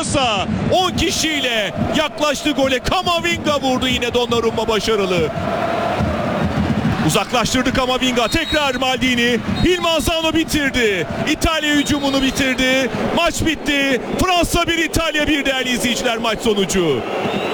Fransa 10 kişiyle yaklaştı gole. Camavinga vurdu, yine Donnarumma başarılı. Uzaklaştırdı Camavinga. Tekrar Maldini. Hilmanzano bitirdi. İtalya hücumunu bitirdi. Maç bitti. Fransa 1, İtalya 1 değerli izleyiciler, maç sonucu.